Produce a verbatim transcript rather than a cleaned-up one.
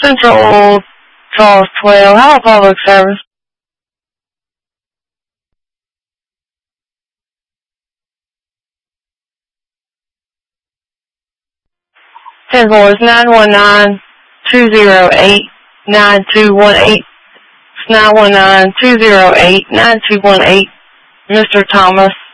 Central Charles twelve. Hello, public service. ten four is nine one nine, two zero eight, nine two one eight. nine one nine, two zero eight, nine two one eight. Mister Thomas.